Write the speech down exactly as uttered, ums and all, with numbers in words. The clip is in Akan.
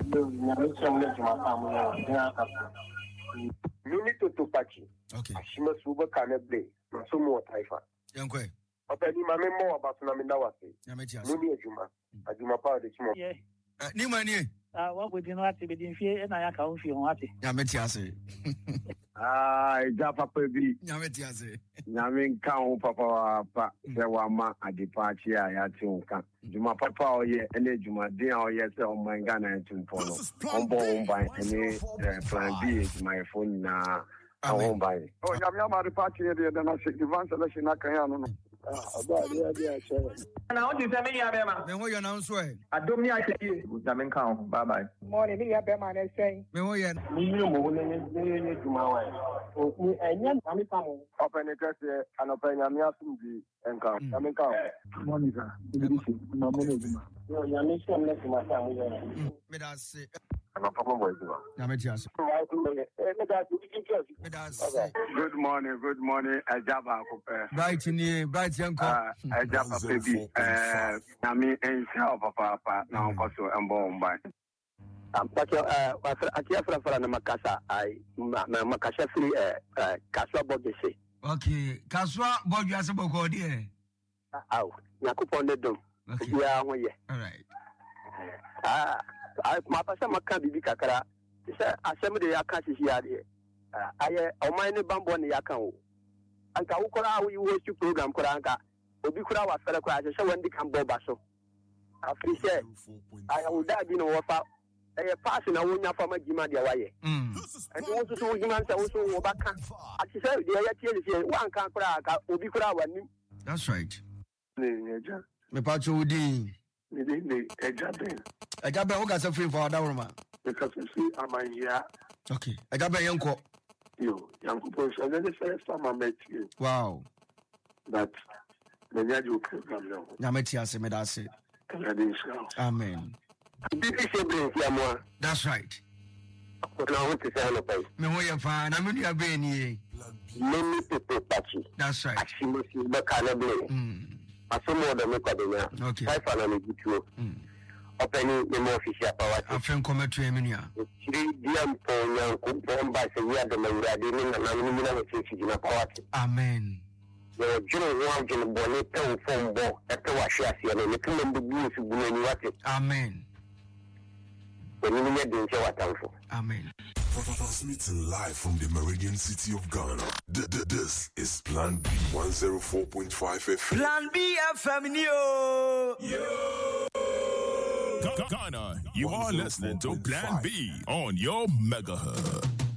Mini to Topachi. Okay. She must over Canable. So more Taifa. Young Quay. Okay, my memoir about Naminawasi. Muni Juma. Ajuma Power the Chimo. Yeah. Nimani. Ah, what would you know to be in fear and I can't feel what it. Yametiase. Ah, Japa Pebi. Yametiase. Yamin Town Papa, Sewama, a departure, Yatunka. Juma Papa, or ye, any Juma, dear, or yes, on my gun and to follow. On board by any plan B is my phone now. I won't buy it. Oh, Yamama departure, then I said, the one selection I can. Ah, about the idea, sir. And I want to tell me, Yabema. Then what you announce? I don't know. I tell you, Yamin count. Bye bye. Morning, Yabema, I say. Me what you? Me to my wife. Oh, and yan, I'm coming. Open the dress and open Yamia Sundi and come. Yamin count. Morning, sir. No money. No, Yamin, I'm left in my family. Me that say. I'm a problem with you. Yametiase. Good morning, good morning, Ajaba. Bright in here, bright young car. Ajaba baby. Uh, I mean, and Papa, Papa, now also and born by. I'm talking, uh, I can't for Makasa. I, Makasa free, uh, Kaswa Bodese. Okay, Kaswa Bodja Saboko, dear. Oh, Nakupon the Dome. Yeah, all right. Ah, my person, my can't be Kakara. I said, I can't see here. I am my bamboo on the account. And Kaukora, we wish to program Koranka. Obikura was fellow crash, so when they come Bobaso. After said, I would have been over a passing a winner from a Gimadia way. And also to him and also Obaka. As he said, the idea is one can't crack, Obikura one. That's right. Me Pacho Woody. I got Oga suffering for that woman. Because you see, I'm a year. Okay. I got my uncle. You, young people, and then the first time I met you. Wow. That the Yadu program now. Yametiase, me that's it. Amen. That's right. Me who you find, I'm in your brain. Many people touch you. That's right. Actually, the kind I saw more than a okay. I found a good opening the more official power. A friend come to Eminia. Three dear Paul, confirmed by the year the Mangadin and I'm in a party. Amen. The general one in Bonnet from Bo at the Washiasi and the Tumble Blues who will watch it. Amen. The Minia didn't show what I'm for. Amen. Transmitting live from the Meridian City of Ghana. This is Plan B one oh four point five F M. Plan B F M, yo! Yo! Ghana, you are listening to Plan B on your Mega Hub.